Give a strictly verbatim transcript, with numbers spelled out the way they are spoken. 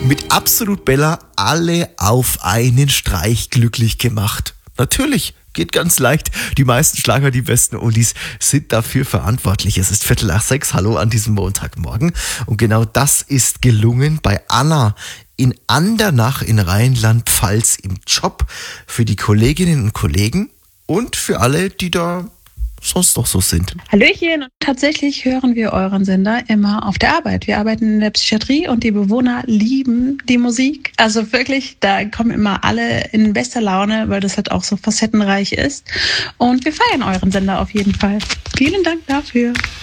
mit Absolut Bella alle auf einen Streich glücklich gemacht. Natürlich, geht ganz leicht. Die meisten Schlager, die besten Oldies sind dafür verantwortlich. Es ist Viertel nach sechs, hallo an diesem Montagmorgen. Und genau das ist gelungen bei Anna in Andernach in Rheinland-Pfalz im Job für die Kolleginnen und Kollegen und für alle, die da sonst noch so sind. Hallöchen, tatsächlich hören wir euren Sender immer auf der Arbeit. Wir arbeiten in der Psychiatrie und die Bewohner lieben die Musik. Also wirklich, da kommen immer alle in bester Laune, weil das halt auch so facettenreich ist. Und wir feiern euren Sender auf jeden Fall. Vielen Dank dafür.